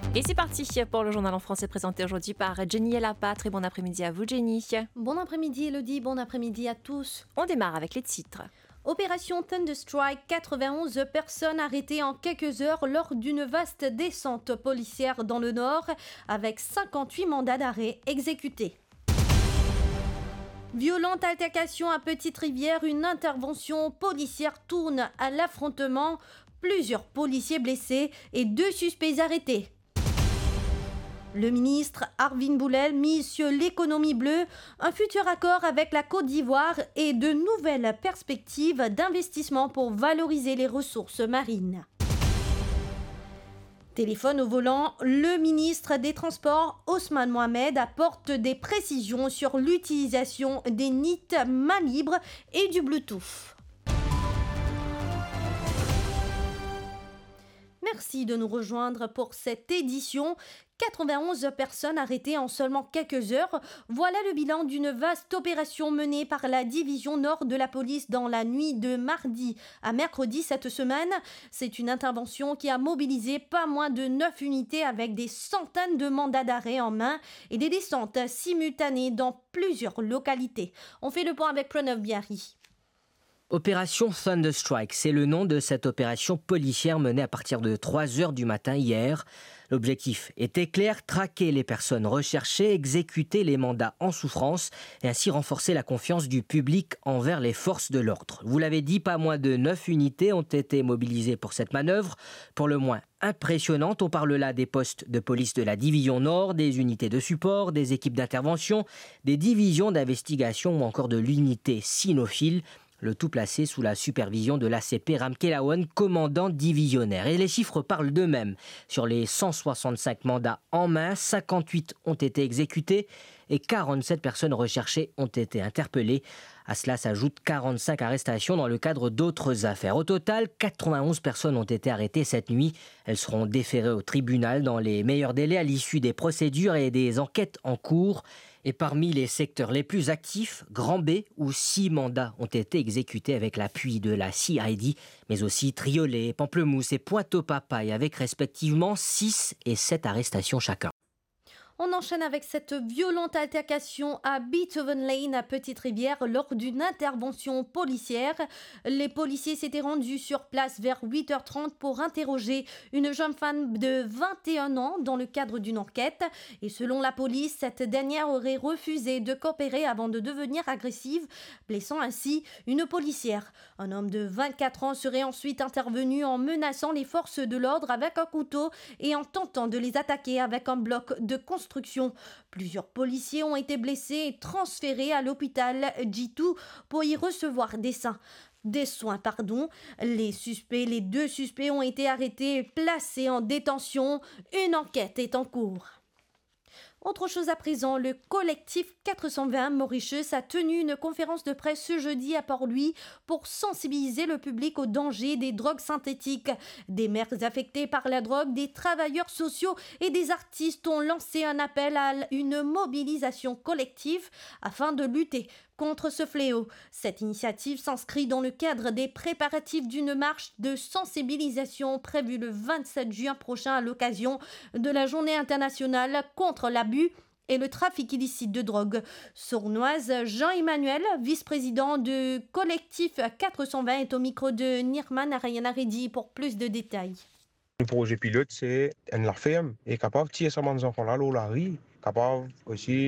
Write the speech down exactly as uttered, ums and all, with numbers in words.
Et c'est parti pour le journal en français présenté aujourd'hui par Jenny Elapa. Très bon après-midi à vous, Jenny. Bon après-midi, Elodie. Bon après-midi à tous. On démarre avec les titres. Opération Thunderstrike, quatre-vingt-onze personnes arrêtées en quelques heures lors d'une vaste descente policière dans le Nord, avec cinquante-huit mandats d'arrêt exécutés. Violente altercation à Petite-Rivière, une intervention policière tourne à l'affrontement. Plusieurs policiers blessés et deux suspects arrêtés. Le ministre Arvin Boulel mise sur l'économie bleue, un futur accord avec la Côte d'Ivoire et de nouvelles perspectives d'investissement pour valoriser les ressources marines. Téléphone au volant, le ministre des Transports, Ousmane Mohamed, apporte des précisions sur l'utilisation des N I T main libre et du Bluetooth. Merci de nous rejoindre pour cette édition. quatre-vingt-onze personnes arrêtées en seulement quelques heures. Voilà le bilan d'une vaste opération menée par la division nord de la police dans la nuit de mardi à mercredi cette semaine. C'est une intervention qui a mobilisé pas moins de neuf unités avec des centaines de mandats d'arrêt en main et des descentes simultanées dans plusieurs localités. On fait le point avec Pranav Biari. Opération Thunderstrike, c'est le nom de cette opération policière menée à partir de trois heures du matin hier. L'objectif était clair, traquer les personnes recherchées, exécuter les mandats en souffrance et ainsi renforcer la confiance du public envers les forces de l'ordre. Vous l'avez dit, pas moins de neuf unités ont été mobilisées pour cette manœuvre, pour le moins impressionnante. On parle là des postes de police de la division Nord, des unités de support, des équipes d'intervention, des divisions d'investigation ou encore de l'unité cynophile. Le tout placé sous la supervision de l'A C P Ramkelawan, commandant divisionnaire. Et les chiffres parlent d'eux-mêmes. Sur les cent soixante-cinq mandats en main, cinquante-huit ont été exécutés et quarante-sept personnes recherchées ont été interpellées. À cela s'ajoutent quarante-cinq arrestations dans le cadre d'autres affaires. Au total, quatre-vingt-onze personnes ont été arrêtées cette nuit. Elles seront déférées au tribunal dans les meilleurs délais à l'issue des procédures et des enquêtes en cours. Et parmi les secteurs les plus actifs, Grand B, où six mandats ont été exécutés avec l'appui de la C I D, mais aussi Triolet, Pamplemousse et Pointe-aux-Papayes, avec respectivement six et sept arrestations chacun. On enchaîne avec cette violente altercation à Beethoven Lane à Petite-Rivière lors d'une intervention policière. Les policiers s'étaient rendus sur place vers huit heures trente pour interroger une jeune femme de vingt et un ans dans le cadre d'une enquête. Et selon la police, cette dernière aurait refusé de coopérer avant de devenir agressive, blessant ainsi une policière. Un homme de vingt-quatre ans serait ensuite intervenu en menaçant les forces de l'ordre avec un couteau et en tentant de les attaquer avec un bloc de construction. Plusieurs policiers ont été blessés et transférés à l'hôpital Jitu pour y recevoir des soins. Des soins, pardon. Les suspects, les deux suspects ont été arrêtés et placés en détention. Une enquête est en cours. Autre chose à présent, le collectif quatre cent vingt Mauritius a tenu une conférence de presse ce jeudi à Port-Louis pour sensibiliser le public au danger des drogues synthétiques. Des mères affectées par la drogue, des travailleurs sociaux et des artistes ont lancé un appel à une mobilisation collective afin de lutter contre ce fléau. Cette initiative s'inscrit dans le cadre des préparatifs d'une marche de sensibilisation prévue le vingt-sept juin prochain à l'occasion de la Journée internationale contre l'abus et le trafic illicite de drogue. Sournoise, Jean-Emmanuel, vice-président du collectif quatre cent vingt, est au micro de Nirman Arayana Reddy pour plus de détails. Le projet pilote, c'est une la ferme est capable de tirer sa enfants là, l'eau la riz, capable aussi